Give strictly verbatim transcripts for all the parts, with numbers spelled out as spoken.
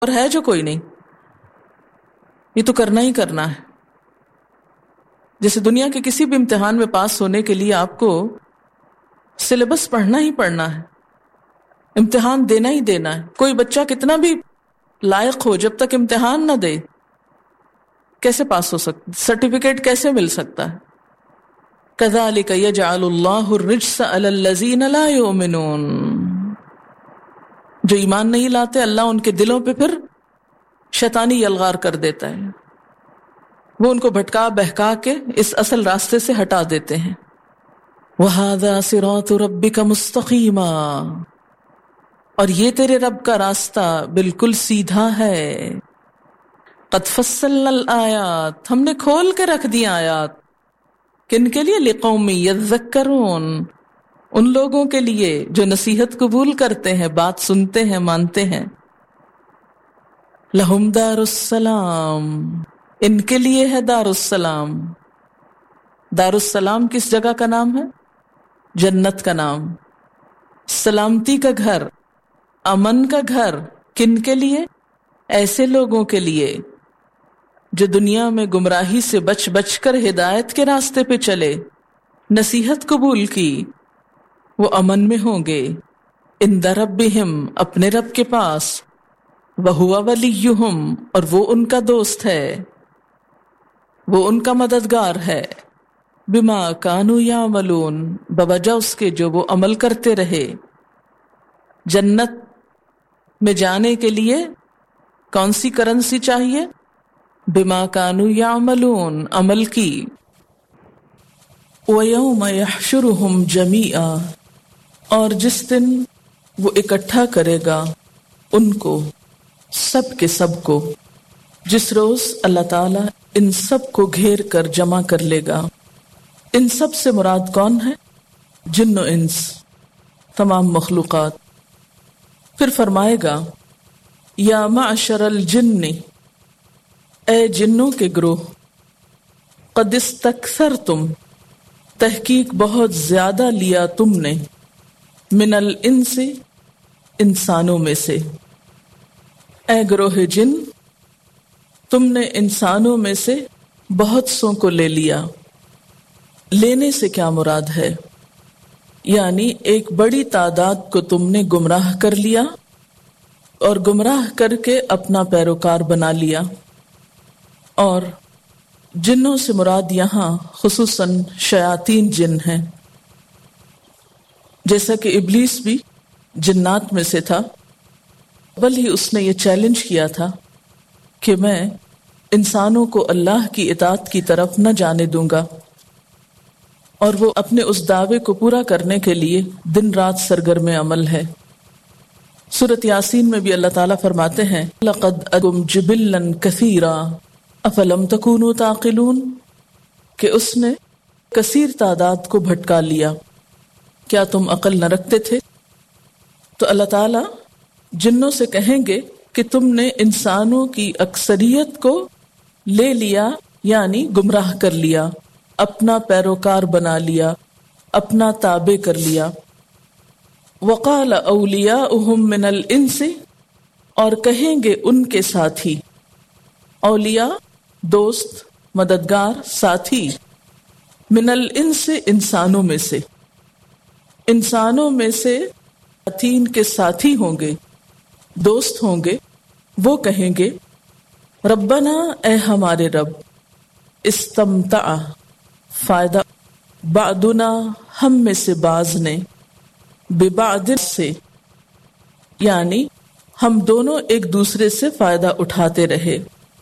اور ہے جو کوئی نہیں، یہ تو کرنا ہی کرنا ہے. جیسے دنیا کے کسی بھی امتحان میں پاس ہونے کے لیے آپ کو سلیبس پڑھنا ہی پڑھنا ہے، امتحان دینا ہی دینا ہے. کوئی بچہ کتنا بھی لائق ہو، جب تک امتحان نہ دے کیسے پاس ہو سکتا، سرٹیفکیٹ کیسے مل سکتا ہے؟ كذلك يجعل الله الرجس على الذين لا يؤمنون. جو ایمان نہیں لاتے اللہ ان کے دلوں پہ پھر شیطانی یلغار کر دیتا ہے، وہ ان کو بھٹکا بہکا کے اس اصل راستے سے ہٹا دیتے ہیں. وَهَذَا صِرَاطُ رَبِّكَ مُسْتَقِيمًا، اور یہ تیرے رب کا راستہ بالکل سیدھا ہے. قَدْ فَصَّلْنَا الْآيَاتِ، ہم نے کھول کے رکھ دی آیات. کن کے لیے؟ لِقَوْمٍ يَذَّكَّرُونَ، ان لوگوں کے لیے جو نصیحت قبول کرتے ہیں، بات سنتے ہیں، مانتے ہیں. لَهُمْ دَارُ السَّلَامِ، ان کے لیے ہے دار السلام. دار السلام کس جگہ کا نام ہے؟ جنت کا نام، سلامتی کا گھر، امن کا گھر. کن کے لیے؟ ایسے لوگوں کے لیے جو دنیا میں گمراہی سے بچ بچ کر ہدایت کے راستے پہ چلے، نصیحت قبول کی، وہ امن میں ہوں گے. عند ربہم، اپنے رب کے پاس. وہو ولیہم، اور وہ ان کا دوست ہے، وہ ان کا مددگار ہے. بما کانوا یعملون، بوجہ اس کے جو وہ عمل کرتے رہے. جنت میں جانے کے لیے کون سی کرنسی چاہیے؟ بما کانوا یعملون، عمل کی. وَيَوْمَ يَحْشُرُهُمْ جَمِيعًا، اور جس دن وہ اکٹھا کرے گا ان کو، سب کے سب کو. جس روز اللہ تعالیٰ ان سب کو گھیر کر جمع کر لے گا. ان سب سے مراد کون ہے؟ جن و انس، تمام مخلوقات. پھر فرمائے گا یا معشر الجن، اے جنوں کے گروہ. قد استکثرتم، تحقیق بہت زیادہ لیا تم نے. من الانس، انسانوں میں سے. اے گروہ جن، تم نے انسانوں میں سے بہت سوں کو لے لیا. لینے سے کیا مراد ہے؟ یعنی ایک بڑی تعداد کو تم نے گمراہ کر لیا اور گمراہ کر کے اپنا پیروکار بنا لیا. اور جنوں سے مراد یہاں خصوصاً شیاطین جن ہیں، جیسا کہ ابلیس بھی جنات میں سے تھا، بلکہ اس نے یہ چیلنج کیا تھا کہ میں انسانوں کو اللہ کی اطاعت کی طرف نہ جانے دوں گا. اور وہ اپنے اس دعوے کو پورا کرنے کے لیے دن رات سرگرم عمل ہے. سورۃ یاسین میں بھی اللہ تعالیٰ فرماتے ہیں لَقَدْ أَدْغَمْ جِبِلًّا كَثِيرًا أَفَلَمْ تَكُونُوا تَعْقِلُونَ، کہ اس نے کثیر تعداد کو بھٹکا لیا، کیا تم عقل نہ رکھتے تھے؟ تو اللہ تعالیٰ جنوں سے کہیں گے کہ تم نے انسانوں کی اکثریت کو لے لیا، یعنی گمراہ کر لیا، اپنا پیروکار بنا لیا، اپنا تابع کر لیا. وقال اولیاؤہم من الانس، اور کہیں گے ان کے ساتھی. اولیاء دوست، مددگار، ساتھی. من الانس انسانوں میں سے، انسانوں میں سے شیاطین کے ساتھی ہوں گے، دوست ہوں گے. وہ کہیں گے ربنا، اے ہمارے رب، استمتع، فائدہ، بعدنا، ہم میں سے بعض نے، ببعض سے، یعنی ہم دونوں ایک دوسرے سے فائدہ اٹھاتے رہے.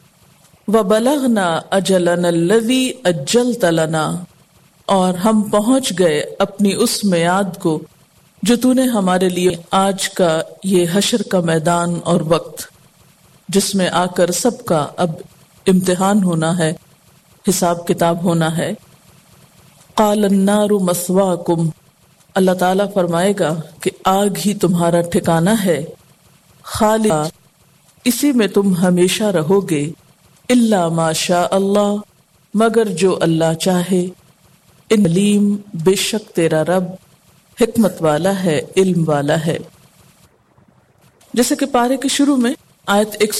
وَبَلَغْنَا أَجَلَنَا الَّذِي أَجَّلْتَ لَنَا، اور ہم پہنچ گئے اپنی اس میعاد کو جو تو نے ہمارے لیے آج کا یہ حشر کا میدان اور وقت، جس میں آ کر سب کا اب امتحان ہونا ہے، حساب کتاب ہونا ہے. قال النار مثواکم، اللہ تعالیٰ فرمائے گا کہ آگ ہی تمہارا ٹھکانہ ہے. خالدہ، اسی میں تم ہمیشہ رہو گے. الا ما شاء اللہ، مگر جو اللہ چاہے. علیم، بے شک تیرا رب حکمت والا ہے، علم والا ہے. جیسے کہ پارے کے شروع میں آیت ایک